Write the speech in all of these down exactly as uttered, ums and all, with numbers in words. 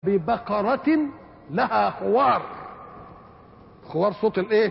ببقرة لها خوار، خوار صوت الايه،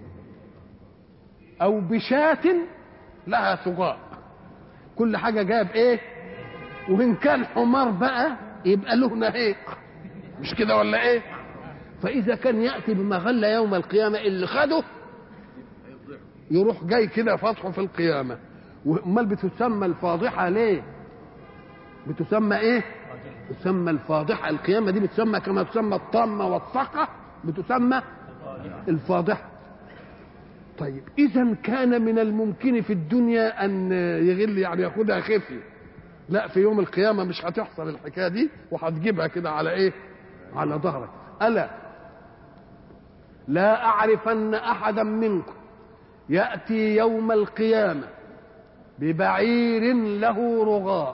او بشاة لها ثغاء، كل حاجة جاب ايه، وان كان حمار بقى يبقى له نهيق، مش كده ولا ايه؟ فاذا كان يأتي بمغلة يوم القيامة اللي خده يروح جاي كده فاتحه في القيامة. وامال بتسمى الفاضحة ليه؟ بتسمى ايه؟ بتسمى الفاضحة، القيامة دي بتسمى كما تسمى الطامة والصقة، بتسمى الفاضحة. طيب إذا كان من الممكن في الدنيا أن يغل، يعني ياخدها خفي، لا في يوم القيامة مش هتحصل الحكاية دي، وهتجيبها كده على إيه؟ على ظهرك. ألا لا أعرفن أحدا منكم يأتي يوم القيامة ببعير له رغاء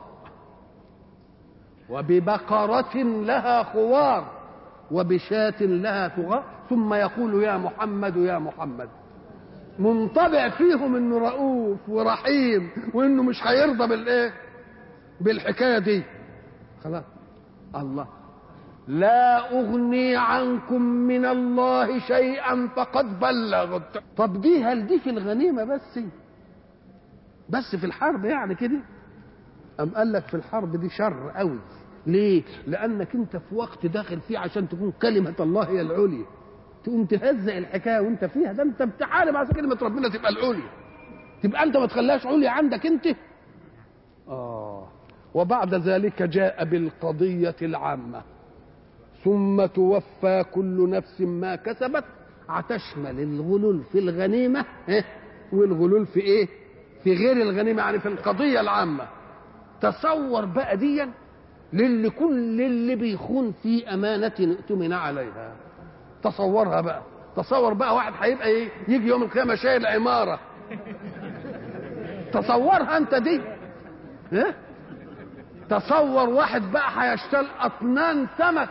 وببقرة لها خوار وبشاة لها ثغاء، ثم يقول يا محمد يا محمد، منطبع فيهم انه رؤوف ورحيم وانه مش هيرضى بالايه، بالحكايه دي. خلاص الله لا اغني عنكم من الله شيئا فقد بلغت. طب دي هل دي في الغنيمه بس بس في الحرب يعني كده؟ ام قال لك في الحرب دي شر قوي. ليه؟ لانك انت في وقت داخل فيه عشان تكون كلمه الله هي العليا، تقوم تهزق الحكايه وانت فيها، ده انت بتحارب عشان كلمه ربنا تبقى العليا، تبقى انت ما تخليهاش عليا عندك انت. اه وبعد ذلك جاء بالقضيه العامه، ثم توفى كل نفس ما كسبت، هتشمل الغلول في الغنيمه والغلول في ايه؟ في غير الغنيمه، يعني في القضيه العامه. تصور بقى ديا للي كل اللي بيخون في امانه اؤتمن عليها. تصورها بقى، تصور بقى واحد هيبقى ايه، يجي يوم القيامه شايل عماره. تصورها انت دي، ها؟ تصور واحد بقى هيشتال اطنان سمك،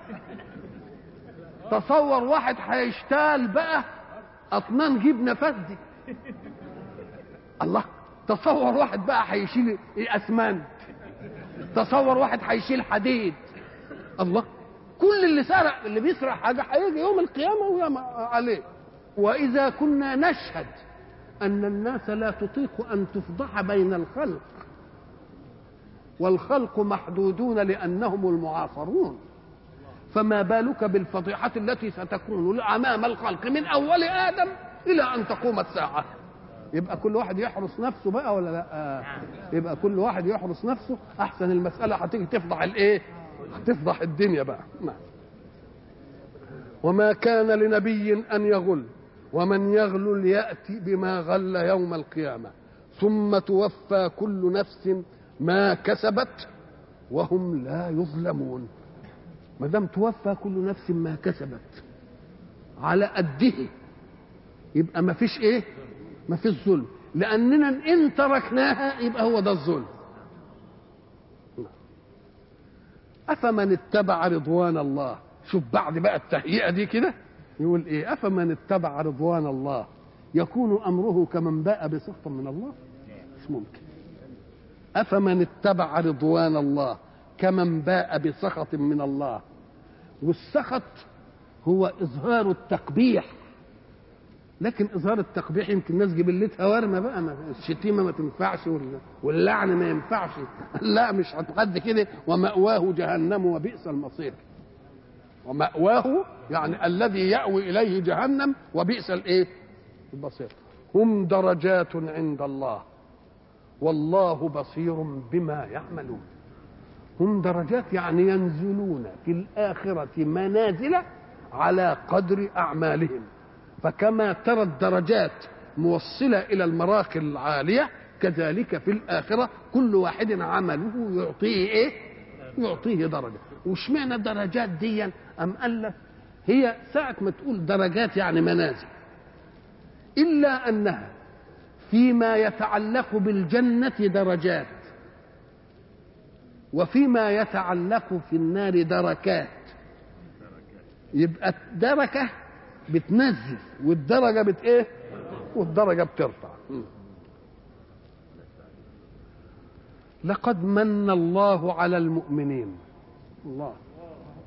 تصور واحد هيشتال بقى اطنان جبنه فدي. الله، تصور واحد بقى هيشيل اسمنت، تصور واحد هيشيل حديد. الله، كل اللي سرق، اللي بيسرق حاجه هيجي يوم القيامه وياما عليه. واذا كنا نشهد ان الناس لا تطيق ان تفضح بين الخلق، والخلق محدودون لانهم المعاصرون، فما بالك بالفضيحه التي ستكون امام الخلق من اول ادم الى ان تقوم الساعه؟ يبقى كل واحد يحرس نفسه بقى ولا لا؟ يبقى كل واحد يحرس نفسه، احسن المساله هتيجي تفضح الايه، هتفضح الدنيا بقى. وما كان لنبي ان يغل ومن يغل ياتي بما غل يوم القيامه ثم توفى كل نفس ما كسبت وهم لا يظلمون. ما دام توفى كل نفس ما كسبت على قده يبقى ما فيش ايه، ما فيش ظلم، لاننا ان تركناها يبقى هو ده الظلم. افمن اتبع رضوان الله، شوف بعد بقى التهيئه دي كده يقول ايه، افمن اتبع رضوان الله يكون امره كمن باء بسخط من الله؟ مش ممكن. افمن اتبع رضوان الله كمن باء بسخط من الله. والسخط هو اظهار التقبيح، لكن اظهار التقبيح يمكن الناس جبلتها ورمه بقى، ما الشتيمه ما تنفعش واللعن ما ينفعش. لا مش هتقد كده، ومأواه جهنم وبئس المصير. ومأواه يعني الذي يأوي اليه جهنم وبئس الايه، المصير. هم درجات عند الله والله بصير بما يعملون. هم درجات يعني ينزلون في الآخرة منازل على قدر أعمالهم، فكما ترى الدرجات موصلة إلى المراقي العالية كذلك في الآخرة كل واحد عمله يعطيه إيه؟ يعطيه درجة. وشمعنا درجات دي أم قال لك هي ساعة ما تقول درجات يعني منازل، إلا أنها فيما يتعلق بالجنة درجات، وفيما يتعلق في النار دركات. يبقى الدركة بتنزل والدرجة بت ايه، والدرجة بترفع. لقد من الله على المؤمنين. الله